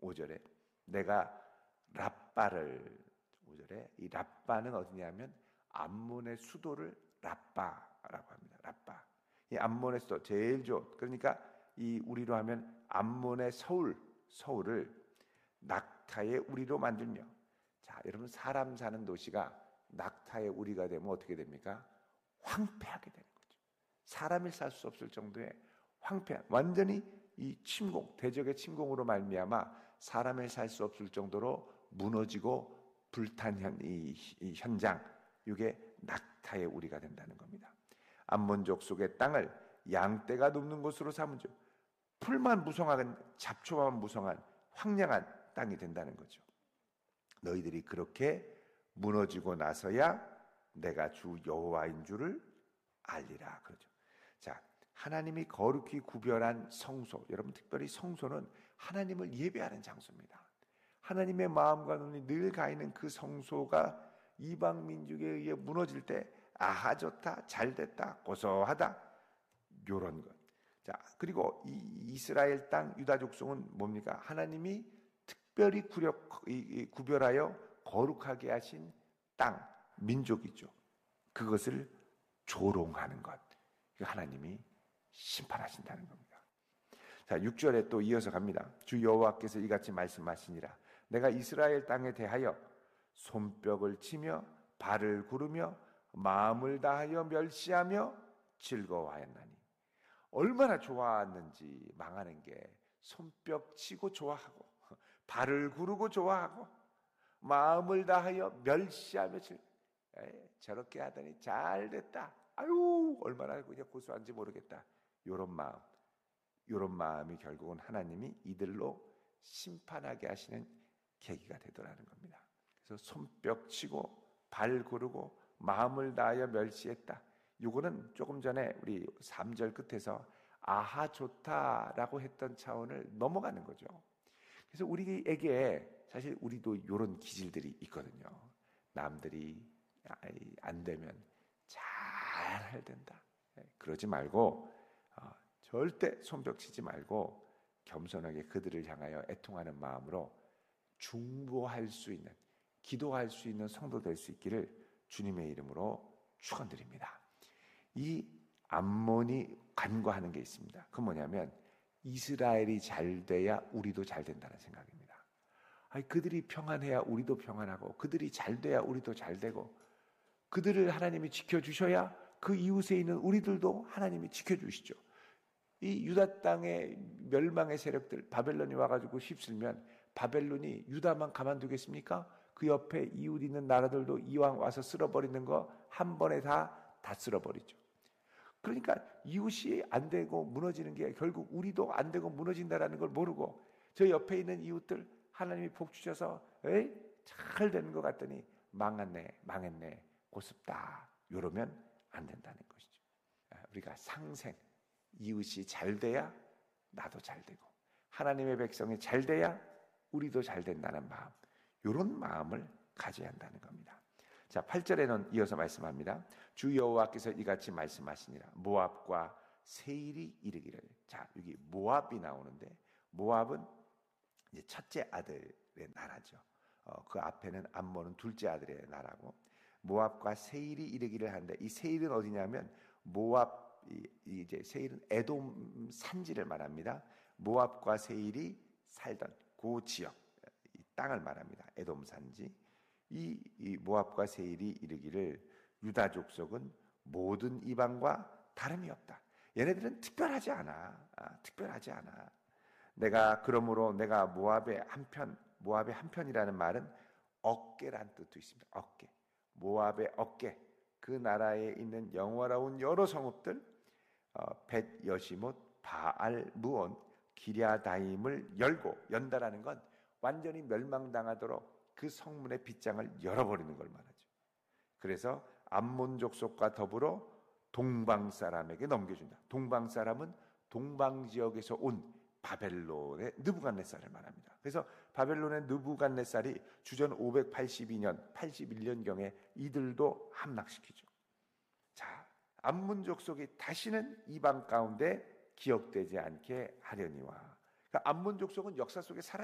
5절에 내가 랍바를 5절에 이 랍바는 어디냐면 암몬의 수도를 랍바라고 합니다. 랍바. 이 암몬의 수도 제일 그러니까 이 우리로 하면 암몬의 서울을 낙타의 우리로 만들며 자, 여러분 사람 사는 도시가 낙타의 우리가 되면 어떻게 됩니까? 황폐하게 되는 거죠. 사람이 살 수 없을 정도의 황폐한 완전히 이 침공, 대적의 침공으로 말미암아 사람이 살 수 없을 정도로 무너지고 불탄 이 현장, 이게 낙타의 우리가 된다는 겁니다. 암몬족 속의 땅을 양떼가 눕는 곳으로 삼은즉 풀만 무성한 잡초만 무성한 황량한 땅이 된다는 거죠. 너희들이 그렇게 무너지고 나서야 내가 주 여호와인 줄을 알리라 그러죠. 자, 하나님이 거룩히 구별한 성소, 여러분 특별히 성소는 하나님을 예배하는 장소입니다. 하나님의 마음과 눈이 늘 가 있는 그 성소가 이방 민족에 의해 무너질 때 아하 좋다, 잘됐다, 고소하다 요런 것. 자, 그리고 이 이스라엘 땅 유다 족속은 뭡니까? 하나님이 특별히 구별하여 거룩하게 하신 땅, 민족이죠. 그것을 조롱하는 것. 하나님이 심판하신다는 겁니다. 자, 6절에 또 이어서 갑니다. 주 여호와께서 이같이 말씀하시니라. 내가 이스라엘 땅에 대하여 손뼉을 치며 발을 구르며 마음을 다하여 멸시하며 즐거워하였나니. 얼마나 좋았는지 망하는 게 손뼉 치고 좋아하고 발을 구르고 좋아하고 마음을 다하여 멸시하며 저렇게 하더니 잘됐다. 아유 얼마나 그냥 고소한지 모르겠다. 이런 마음이 결국은 하나님이 이들로 심판하게 하시는 계기가 되더라는 겁니다. 그래서 손뼉 치고 발 구르고 마음을 다하여 멸시했다. 이거는 조금 전에 우리 3절 끝에서 아하 좋다라고 했던 차원을 넘어가는 거죠. 그래서 우리에게 사실 우리도 이런 기질들이 있거든요. 남들이 안 되면 잘 된다. 그러지 말고 절대 손뼉 치지 말고 겸손하게 그들을 향하여 애통하는 마음으로 중보할 수 있는, 기도할 수 있는 성도 될 수 있기를 주님의 이름으로 축원드립니다. 이 암몬이 간과하는 게 있습니다. 그건 뭐냐면 이스라엘이 잘 돼야 우리도 잘 된다는 생각입니다. 그들이 평안해야 우리도 평안하고 그들이 잘 돼야 우리도 잘 되고 그들을 하나님이 지켜주셔야 그 이웃에 있는 우리들도 하나님이 지켜주시죠. 이 유다 땅의 멸망의 세력들 바벨론이 와가지고 휩쓸면 바벨론이 유다만 가만두겠습니까? 그 옆에 이웃 있는 나라들도 이왕 와서 쓸어버리는 거 한 번에 다 쓸어버리죠. 그러니까 이웃이 안 되고 무너지는 게 결국 우리도 안 되고 무너진다라는 걸 모르고 저 옆에 있는 이웃들 하나님이 복 주셔서 잘 되는 것 같더니 망했네 고습다 이러면 안 된다는 것이죠. 우리가 상생 이웃이 잘 돼야 나도 잘 되고 하나님의 백성이 잘 돼야 우리도 잘 된다는 마음, 이런 마음을 가져야 한다는 겁니다. 자, 8절에는 이어서 말씀합니다. 주 여호와께서 이같이 말씀하시니라. 모압과 세일이 이르기를. 자, 여기 모압이 나오는데 모압은 이제 첫째 아들의 나라죠. 그 앞에는 암몬은 둘째 아들의 나라고 모압과 세일이 이르기를 하는데 이 세일은 어디냐면 모압 이제 세일은 에돔 산지를 말합니다. 모압과 세일이 살던 그 지역 이 땅을 말합니다. 에돔 산지. 이 모압과 세일이 이르기를 유다 족속은 모든 이방과 다름이 없다. 얘네들은 특별하지 않아. 그러므로 내가 모압의 한편이라는 말은 어깨란 뜻도 있습니다. 어깨. 모압의 어깨. 그 나라에 있는 영화로운 여러 성읍들 벳 여시못, 바알 무온, 기랴다임을 연다라는 건 완전히 멸망당하도록 그 성문의 빗장을 열어버리는 걸 말하죠. 그래서 암몬 족속과 더불어 동방 사람에게 넘겨준다. 동방 사람은 동방 지역에서 온 바벨론의 느부갓네살을 말합니다. 그래서 바벨론의 느부갓네살이 주전 582년, 81년경에 이들도 함락시키죠. 자, 암몬 족속이 다시는 이방 가운데 기억되지 않게 하려니와. 그러니까 암몬 족속은 역사 속에